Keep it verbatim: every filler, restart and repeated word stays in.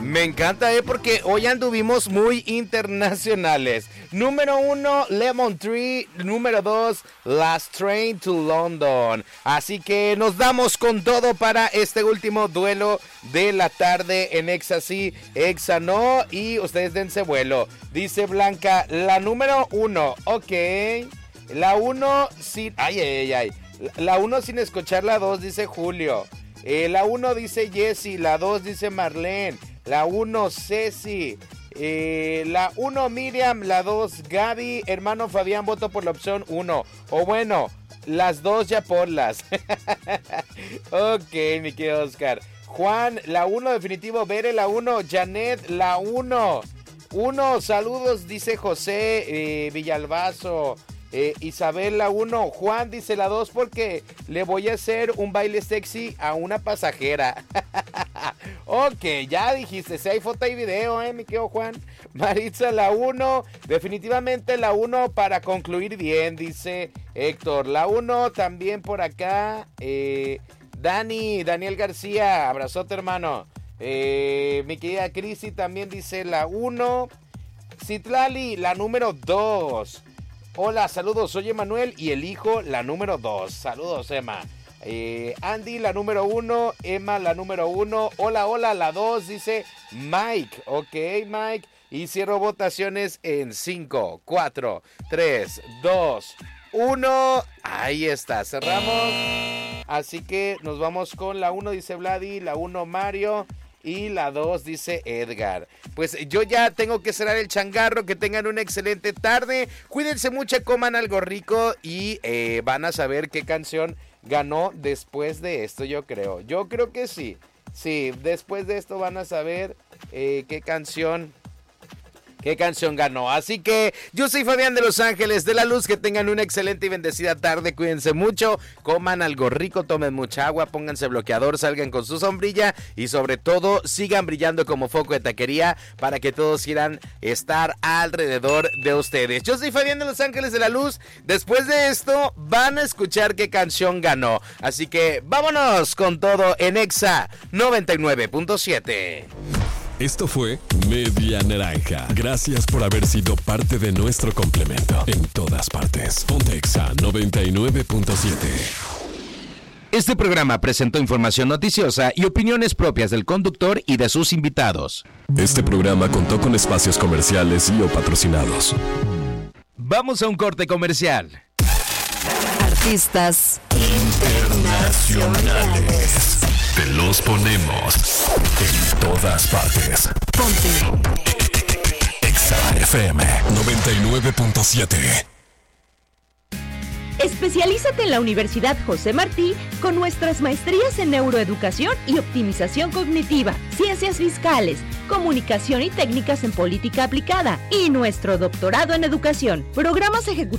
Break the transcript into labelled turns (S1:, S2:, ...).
S1: Me encanta, ¿eh? Porque hoy anduvimos muy internacionales. Número uno, Lemon Tree. Número dos, Last Train to London. Así que nos damos con todo para este último duelo de la tarde en Exa sí, Exa no. Y ustedes dense vuelo. Dice Blanca, la número uno, ok. La uno sin... Ay, ay, ay. La uno sin escuchar la dos, dice Julio. Eh, la uno dice Jessy, la dos dice Marlene. La uno, Ceci. Eh, la uno, Miriam. La dos, Gaby. Hermano Fabián, voto por la opción uno. O bueno, las dos ya ponlas. Ok, mi querido Oscar. Juan, la uno definitivo. Bere, la uno. Janet, la uno. Uno, saludos, dice José eh, Villalbazo. Eh, Isabel, la uno. Juan dice la dos porque le voy a hacer un baile sexy a una pasajera. Ok, ya dijiste, si hay foto y video, eh, mi querido Juan. Maritza, la uno. Definitivamente la uno para concluir bien, dice Héctor. La uno también por acá. Eh, Dani, Daniel García, abrazote, hermano. Eh, mi querida Crisi también dice la uno. Citlali, la número dos. Hola, saludos, soy Emanuel y elijo la número dos. Saludos, Emma. Eh, Andy, la número uno. Emma, la número uno. Hola, hola, la dos, dice Mike. Ok, Mike. Y cierro votaciones en cinco, cuatro, tres, dos, uno. Ahí está, cerramos. Así que nos vamos con la uno, dice Vladi. La uno, Mario. Y la dos dice Edgar. Pues yo ya tengo que cerrar el changarro. Que tengan una excelente tarde. Cuídense mucho, coman algo rico. Y eh, van a saber qué canción ganó después de esto, yo creo. Yo creo que sí. Sí, después de esto van a saber eh, qué canción... ¿Qué canción ganó? Así que yo soy Fabián de Los Ángeles de la Luz. Que tengan una excelente y bendecida tarde. Cuídense mucho, coman algo rico, tomen mucha agua, pónganse bloqueador, salgan con su sombrilla y sobre todo sigan brillando como foco de taquería para que todos quieran estar alrededor de ustedes. Yo soy Fabián de Los Ángeles de la Luz. Después de esto van a escuchar qué canción ganó. Así que vámonos con todo en Exa noventa y nueve punto siete.
S2: Esto fue Media Naranja. Gracias por haber sido parte de nuestro complemento. En todas partes. Ponte Exa noventa y nueve punto siete.
S3: Este programa presentó información noticiosa y opiniones propias del conductor y de sus invitados.
S2: Este programa contó con espacios comerciales y o patrocinados.
S3: Vamos a un corte comercial.
S4: Artistas
S2: internacionales. Te los ponemos en todas partes.
S4: Ponte
S2: Exa F M noventa y nueve punto siete.
S5: Especialízate en la Universidad José Martí con nuestras maestrías en neuroeducación y optimización cognitiva, ciencias fiscales, comunicación y técnicas en política aplicada y nuestro doctorado en educación. Programas ejecutivos